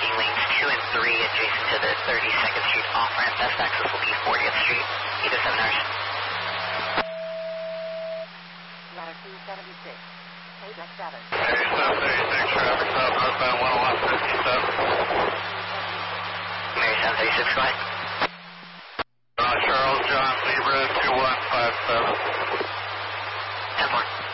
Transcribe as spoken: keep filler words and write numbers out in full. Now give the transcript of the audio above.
parking lanes two and three adjacent to the thirty-second Street off-ramp. Best access will be fortieth Street. Either seven hours. Latitude seventy-six. Apex seven. thirty-seven thirty-six, traffic south northbound one oh one fifty-seven. Mary seven thirty-six, go ahead. Uh, Charles John Libra two one five seven. ten four.